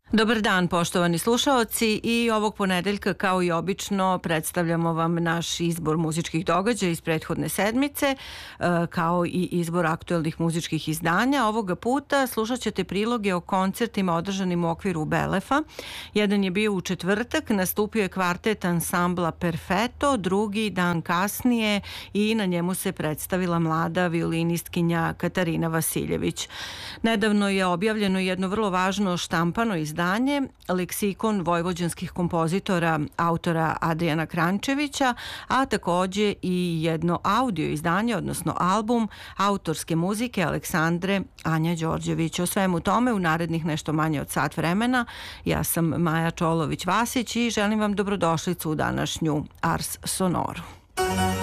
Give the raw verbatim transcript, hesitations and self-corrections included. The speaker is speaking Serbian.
Dobar dan, poštovani slušaoci, i ovog ponedeljka kao i obično predstavljamo vam naš izbor muzičkih događaja iz prethodne sedmice, kao i izbor aktuelnih muzičkih izdanja. Ovoga puta slušat ćete priloge o koncertima održanim u okviru Belefa. Jedan je bio u četvrtak, nastupio je kvartet ansambla Perfetto, drugi dan kasnije i na njemu se predstavila mlada violinistkinja Katarina Vasiljević. Nedavno je objavljeno jedno vrlo važno štampano izdanje, leksikon vojvođanskih kompozitora autora Adrijana Krančevića, a takođe i jedno audio izdanje, odnosno album autorske muzike Aleksandre Anja Đorđević. O svemu tome u narednih nešto manje od sat vremena. Ja sam Maja Čolović-Vasić i želim vam dobrodošlicu u današnju Ars Sonoru.